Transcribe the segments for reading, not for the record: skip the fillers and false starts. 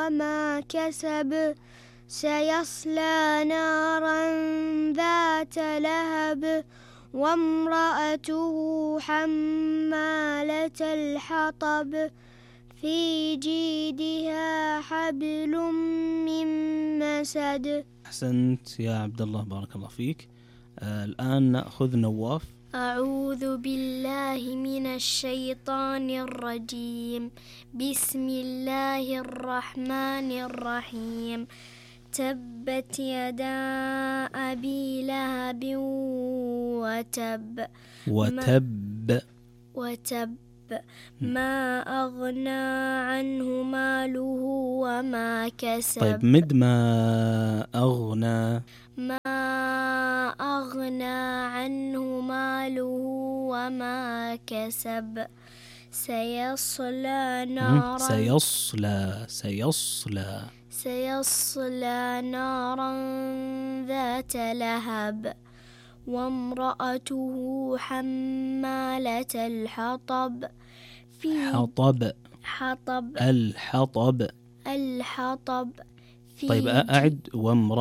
وما كسب سيصلى نارا ذات لهب وامرأته حمالة الحطب في جيدها حبل من مسد. أحسنت يا عبد الله، بارك الله فيك. الآن نأخذ نواف. أعوذ بالله من الشيطان الرجيم. بسم الله الرحمن الرحيم. تبت يدا أبي لهب وتب ما أغنى عنه ماله وما كسب. طيب مد ما أغنى عنه ماله وما كسب سيصلى نارا ذات لهب وامرأته حمالة الحطب الحطب طيب أعد.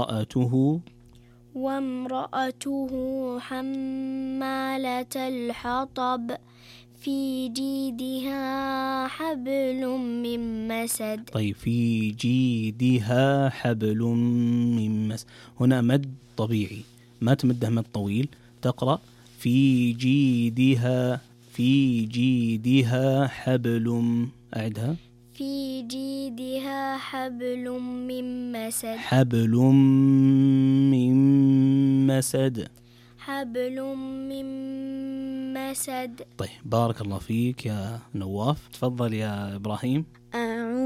وامرأته حمالة الحطب في جيدها حبل من مسد. طيب في جيدها حبل من مسد، هنا مد طبيعي، ما تمده مد طويل. تقرأ في جيدها حبل. أعدها. في جيدها حبل من مسد. طيب بارك الله فيك يا نواف. تفضل يا إبراهيم.